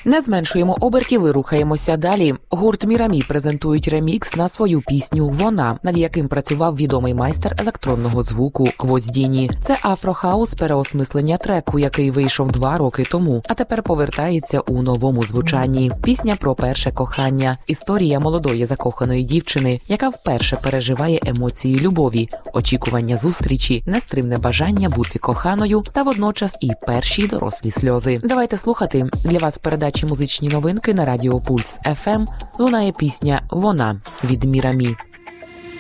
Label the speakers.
Speaker 1: Не зменшуємо обертів і рухаємося далі. Гурт Мірамі презентують ремікс на свою пісню «Вона», над яким працював відомий майстер електронного звуку Гвоздіні. Це афрохаус переосмислення треку, який вийшов 2 роки тому, а тепер повертається у новому звучанні. Пісня про перше кохання. Історія молодої закоханої дівчини, яка вперше переживає емоції любові, очікування зустрічі, нестримне бажання бути коханою та водночас і перші дорослі сльози. Давайте слухати. Для вас в передачі «Музичні новинки» на Радіо Пульс ФМ лунає пісня «Вона» від Мірамі.